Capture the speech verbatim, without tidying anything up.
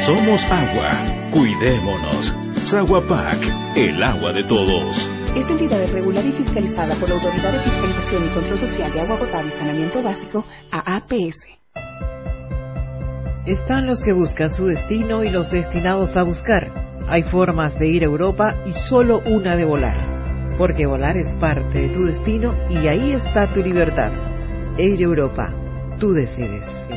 Somos agua. Cuidémonos. Saguapac, el agua de todos. Esta entidad es regulada y fiscalizada por la Autoridad de Fiscalización y Control Social de Agua Potable y Saneamiento Básico, A A P S. Están los que buscan su destino y los destinados a buscar. Hay formas de ir a Europa y solo una de volar. Porque volar es parte de tu destino y ahí está tu libertad. Air Europa, tú decides.